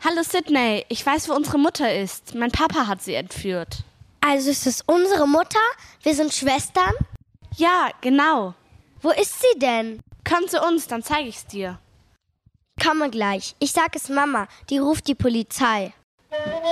Hallo Sydney, ich weiß, wo unsere Mutter ist. Mein Papa hat sie entführt. Also ist es unsere Mutter? Wir sind Schwestern? Ja, genau. Wo ist sie denn? Komm zu uns, dann zeige ich's dir. Komme gleich. Ich sag es Mama, die ruft die Polizei.